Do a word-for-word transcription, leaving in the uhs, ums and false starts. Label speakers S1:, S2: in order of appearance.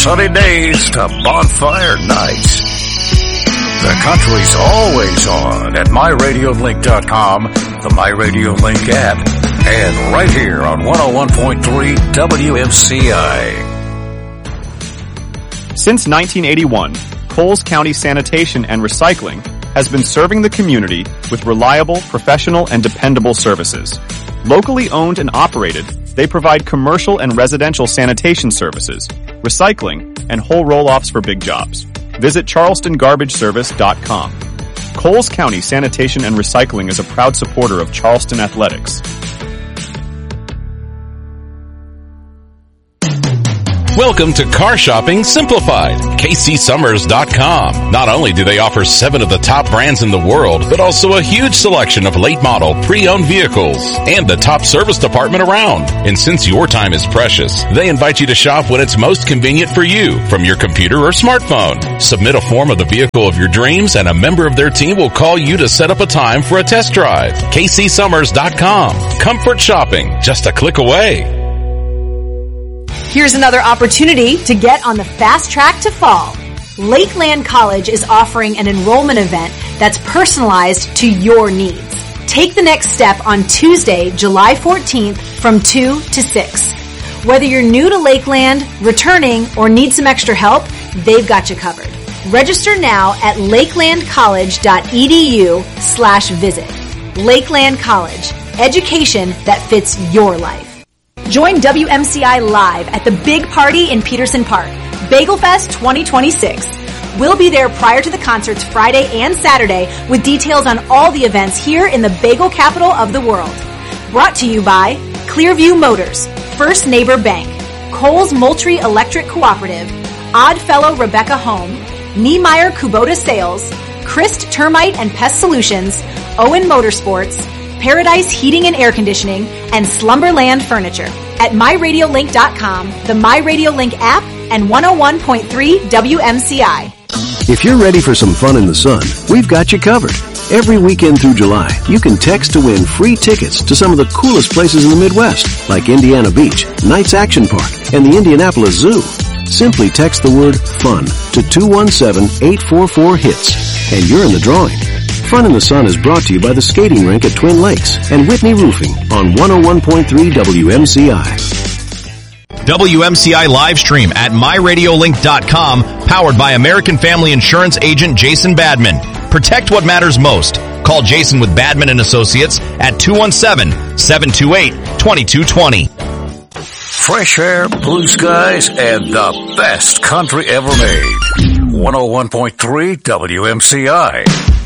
S1: sunny days to bonfire nights. The country's always on at my radio link dot com, the MyRadioLink app, and right here on one oh one point three W M C I.
S2: Since nineteen eighty-one, Coles County Sanitation and Recycling has been serving the community with reliable, professional, and dependable services. Locally owned and operated, they provide commercial and residential sanitation services, recycling, and whole roll-offs for big jobs. Visit charleston garbage service dot com. Coles County Sanitation and Recycling is a proud supporter of Charleston athletics.
S3: Welcome to Car Shopping Simplified, K C Summers dot com. Not only do they offer seven of the top brands in the world, but also a huge selection of late model pre-owned vehicles and the top service department around. And since your time is precious, they invite you to shop when it's most convenient for you from your computer or smartphone. Submit a form of the vehicle of your dreams and a member of their team will call you to set up a time for a test drive. K C Summers dot com. Comfort shopping, just a click away.
S4: Here's another opportunity to get on the fast track to fall. Lakeland College is offering an enrollment event that's personalized to your needs. Take the next step on Tuesday, July fourteenth from two to six. Whether you're new to Lakeland, returning, or need some extra help, they've got you covered. Register now at lakeland college dot e d u slash visit. Lakeland College, education that fits your life. Join W M C I live at the big party in Peterson Park, Bagel Fest twenty twenty-six. We'll be there prior to the concerts Friday and Saturday with details on all the events here in the bagel capital of the world. Brought to you by Clearview Motors, First Neighbor Bank, Coles Moultrie Electric Cooperative, Oddfellow Rebecca Home, Niemeyer Kubota Sales, Christ Termite and Pest Solutions, Owen Motorsports, Paradise Heating and Air Conditioning, and Slumberland Furniture. At my radio link dot com, the MyRadioLink app, and one oh one point three W M C I.
S5: If you're ready for some fun in the sun, we've got you covered. Every weekend through July, you can text to win free tickets to some of the coolest places in the Midwest, like Indiana Beach, Knights Action Park, and the Indianapolis Zoo. Simply text the word FUN to two one seven, eight four four, HITS, and you're in the drawing. Fun in the Sun is brought to you by the skating rink at Twin Lakes and Whitney Roofing on one oh one point three W M C I.
S6: W M C I live stream at my radio link dot com, powered by American Family Insurance agent Jason Badman. Protect what matters most. Call Jason with Badman and Associates at two one seven, seven two eight, two two two zero.
S1: Fresh air, blue skies, and the best country ever made. one oh one point three W M C I.